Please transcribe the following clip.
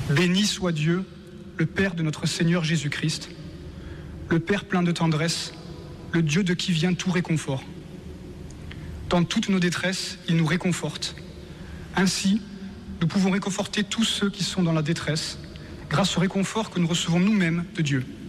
Béni soit Dieu, le Père de notre Seigneur Jésus-Christ, le Père plein de tendresse, le Dieu de qui vient tout réconfort. Dans toutes nos détresses, il nous réconforte. Ainsi, nous pouvons réconforter tous ceux qui sont dans la détresse, grâce au réconfort que nous recevons nous-mêmes de Dieu.